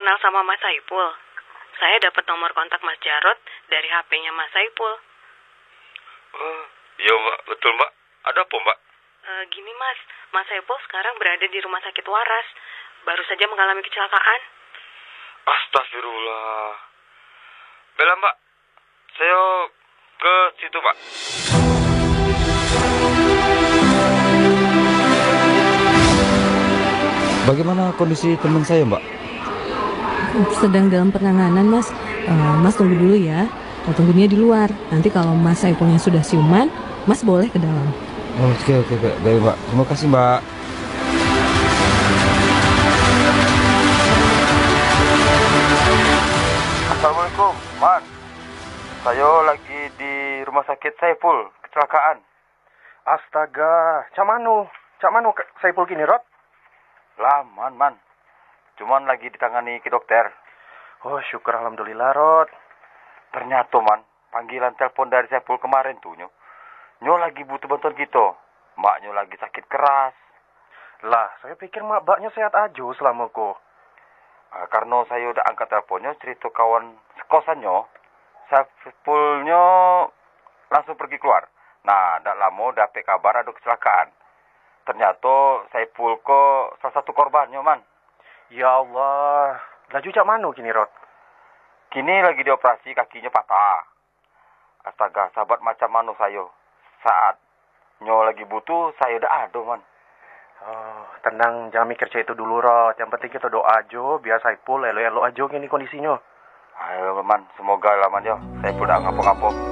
kenal sama Mas Saipul? Saya dapat nomor kontak Mas Jarot dari HP-nya Mas Saipul. Oh, iya Mbak, betul Mbak. Ada apa Mbak? Gini Mas Saipul sekarang berada di rumah sakit waras. Baru saja mengalami kecelakaan. Astagfirullah. Bella Mbak, saya ke situ Mbak. Bagaimana kondisi teman saya, Mbak? Sedang dalam penanganan, Mas. Mas tunggu dulu ya. Tunggu dia di luar. Nanti kalau Mas Saipulnya sudah siuman, Mas boleh ke dalam. Oke, baik Mbak. Terima kasih Mbak. Assalamualaikum, Mas. Saya lagi di rumah sakit Saipul, kecelakaan. Astaga, cak mano Saipul gini, Rod? Lah, man. Cuman lagi ditangani ke dokter. Oh, syukur alhamdulillah, Rod. Ternyata, man, panggilan telepon dari Saipul kemarin tuh, Nyo lagi butuh bantuan kita. Maknya lagi sakit keras. Lah, saya pikir mbaknya sehat aja selama kok. Karena saya udah angkat teleponnya, cerita kawan sekosannya, Saipulnya langsung pergi keluar. Nah, tidak lama dapet kabar ada kecelakaan. Ternyata Saipul kok salah satu korbannya, man. Ya Allah, laju cak mano gini, Rod? Kini lagi dioperasi, kakinya patah. Astaga, sahabat macam mana saya. Saat Nyo lagi butuh, saya udah ada, man. Oh, tenang, jangan mikir itu dulu, Rod. Yang penting kita doa aja, biar Saipul elo-elo aja gini kondisinya. Ayo, man, semoga lah, man, yo. Saipul udah ngapa-ngapa.